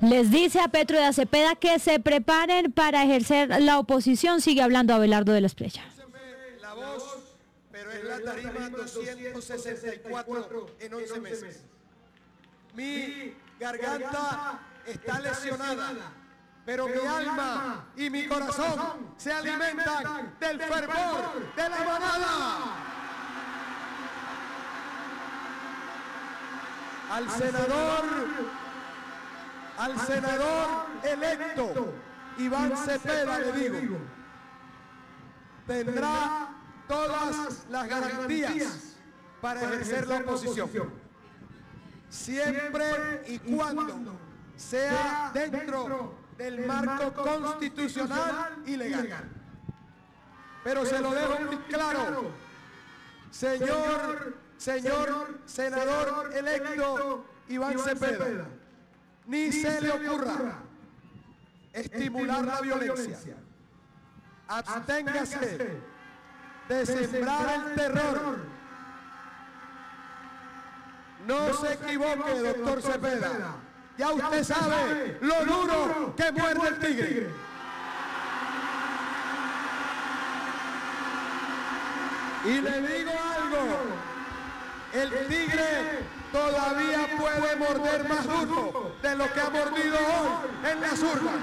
Les dice a Petro de Cepeda que se preparen para ejercer la oposición. Sigue hablando Abelardo de la Espriella. La voz, pero es la tarima 264 en 11 meses. Mi garganta está lesionada, pero mi alma y mi corazón se alimentan del fervor de la manada. Al senador electo Iván Cepeda le digo, tendrá todas las garantías para ejercer la oposición, siempre y cuando sea dentro del marco constitucional y legal. Pero se lo dejo muy claro, señor senador electo Iván Cepeda, ni se le ocurra estimular la violencia. Absténgase de sembrar el terror. No se equivoque, doctor Cepeda. Ya usted sabe lo duro que muerde el tigre. Y le digo algo, el tigre todavía puede morder más duro de lo que ha mordido hoy en las urnas.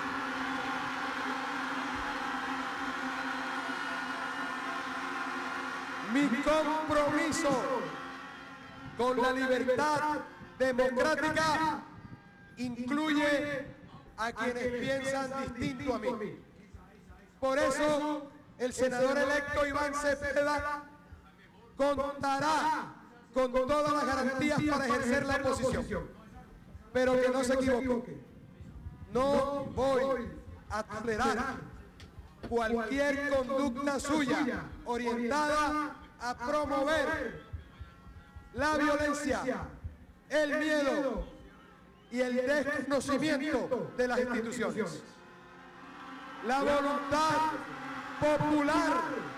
Mi compromiso con la libertad democrática incluye a quienes piensan distinto a mí. Por eso, el senador electo Iván Cepeda contará con todas las garantías para ejercer la oposición. Pero que no se equivoque. No voy a tolerar cualquier conducta suya orientada a promover la violencia, el miedo y el desconocimiento de las instituciones. La voluntad popular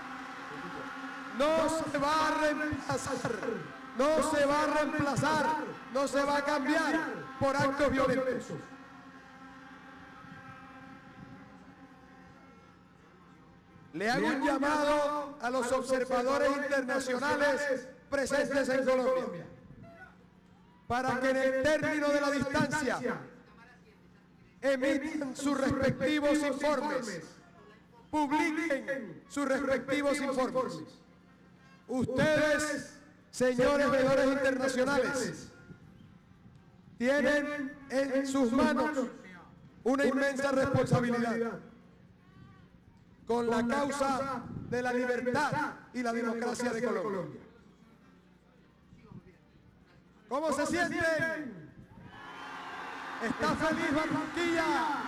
no se va a reemplazar, no se va a cambiar por actos violentos. Le hago un llamado a los observadores internacionales presentes en Colombia para que en el término de la distancia emitan sus respectivos informes, publiquen sus respectivos informes. Ustedes, señores veedores internacionales, tienen en sus manos una inmensa responsabilidad con la causa de la libertad y la democracia de Colombia. ¿Cómo se sienten? ¿Está feliz Barranquilla?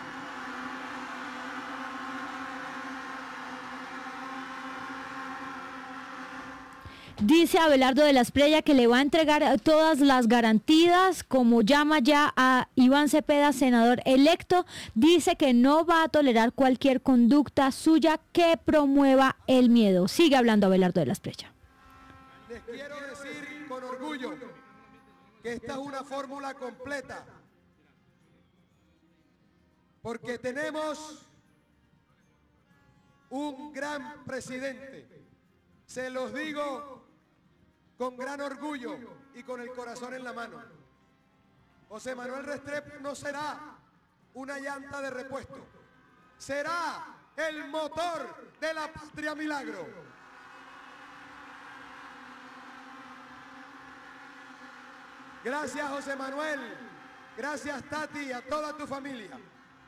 Dice Abelardo de la Espriella que le va a entregar todas las garantías, como llama ya a Iván Cepeda, senador electo. Dice que no va a tolerar cualquier conducta suya que promueva el miedo. Sigue hablando Abelardo de la Espriella. Les quiero decir con orgullo que esta es una fórmula completa, porque tenemos un gran presidente. Se los digo con gran orgullo y con el corazón en la mano. José Manuel Restrepo no será una llanta de repuesto, será el motor de la patria milagro. Gracias, José Manuel. Gracias, Tati, a toda tu familia.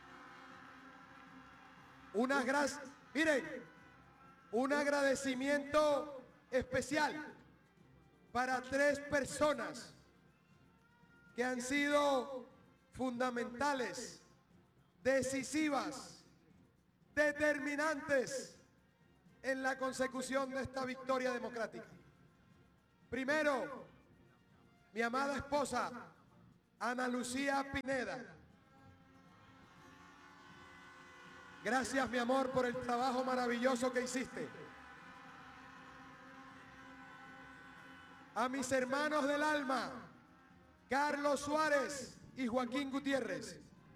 Unas gracias. Miren, un agradecimiento especial para 3 personas que han sido fundamentales, decisivas, determinantes en la consecución de esta victoria democrática. Primero, mi amada esposa, Ana Lucía Pineda. Gracias, mi amor, por el trabajo maravilloso que hiciste. A mis hermanos del alma, Carlos Suárez y Joaquín Gutiérrez.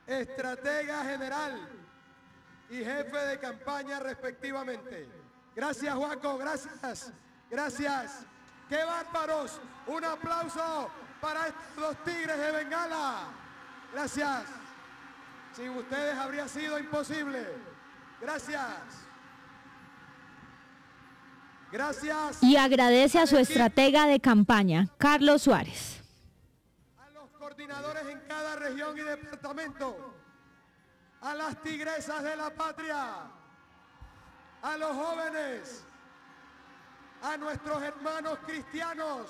estratega general y jefe de campaña respectivamente. Gracias, Juaco, gracias, gracias. ¡Qué bárbaros! Un aplauso para estos dos tigres de Bengala. Gracias. Sin ustedes habría sido imposible. Gracias. Gracias. Y agradece a su estratega de campaña, Carlos Suárez. A los coordinadores en cada región y departamento. A las tigresas de la patria. A los jóvenes. A nuestros hermanos cristianos.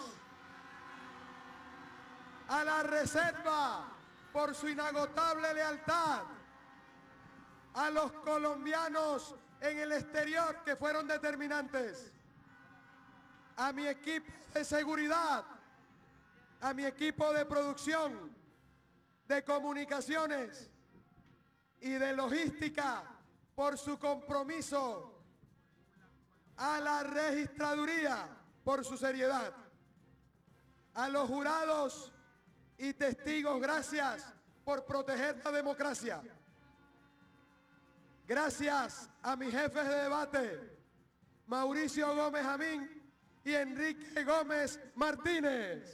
A la reserva por su inagotable lealtad. A los colombianos en el exterior que fueron determinantes. A mi equipo de seguridad, a mi equipo de producción, de comunicaciones y de logística por su compromiso, a la registraduría por su seriedad, a los jurados y testigos, gracias por proteger la democracia. Gracias a mis jefes de debate, Mauricio Gómez Amín y Enrique Gómez Martínez.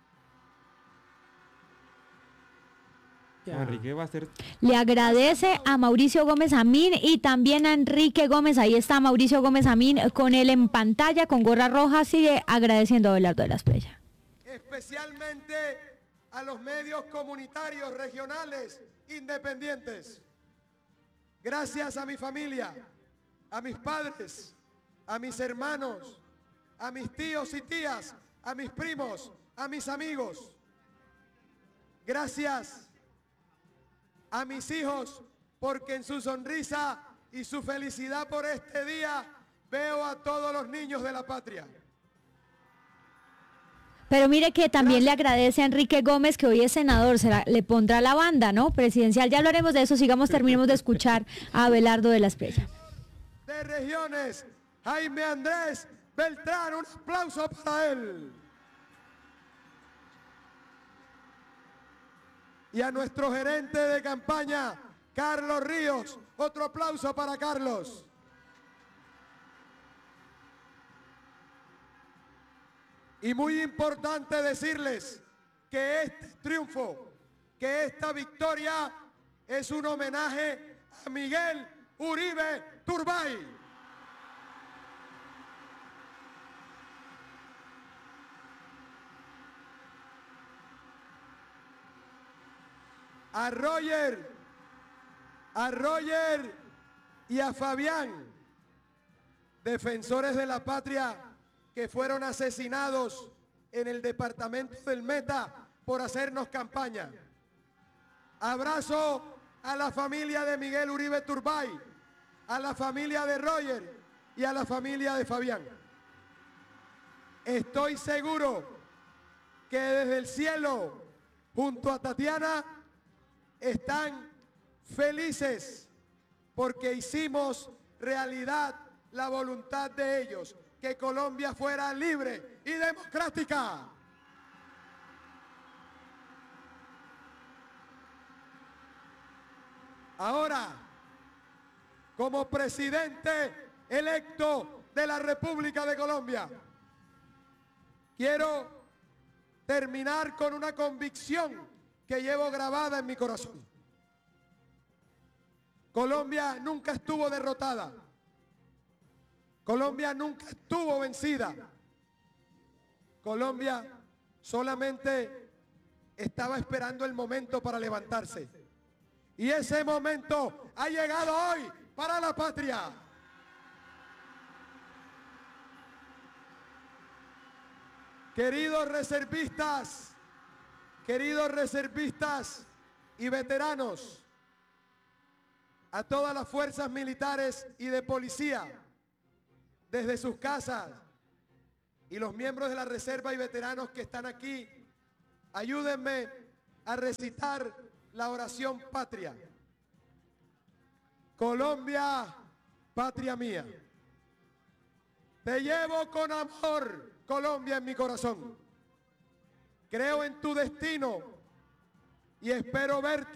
Enrique va a ser... Le agradece a Mauricio Gómez Amín y también a Enrique Gómez. Ahí está Mauricio Gómez Amín con él en pantalla, con gorra roja. Sigue agradeciendo a Abelardo de la Espriella. Especialmente a los medios comunitarios, regionales, independientes. Gracias a mi familia, a mis padres, a mis hermanos, a mis tíos y tías, a mis primos, a mis amigos. Gracias a mis hijos, porque en su sonrisa y su felicidad por este día veo a todos los niños de la patria. Pero mire que también le agradece a Enrique Gómez, que hoy es senador, le pondrá la banda, ¿no? Presidencial, ya hablaremos de eso, terminemos de escuchar a Abelardo de la Espriella. De regiones, Jaime Andrés Beltrán, un aplauso para él. Y a nuestro gerente de campaña, Carlos Ríos, otro aplauso para Carlos. Y muy importante decirles que este triunfo, que esta victoria es un homenaje a Miguel Uribe Turbay. A Roger y a Fabián, defensores de la patria que fueron asesinados en el departamento del Meta por hacernos campaña. Abrazo a la familia de Miguel Uribe Turbay, a la familia de Roger y a la familia de Fabián. Estoy seguro que desde el cielo, junto a Tatiana, están felices porque hicimos realidad la voluntad de ellos, que Colombia fuera libre y democrática. Ahora, como presidente electo de la República de Colombia, quiero terminar con una convicción que llevo grabada en mi corazón. Colombia nunca estuvo derrotada. Colombia nunca estuvo vencida. Colombia solamente estaba esperando el momento para levantarse. Y ese momento ha llegado hoy para la patria. Queridos reservistas y veteranos, a todas las fuerzas militares y de policía, desde sus casas, y los miembros de la reserva y veteranos que están aquí, ayúdenme a recitar la oración patria. Colombia, patria mía. Te llevo con amor, Colombia, en mi corazón. Creo en tu destino y espero verte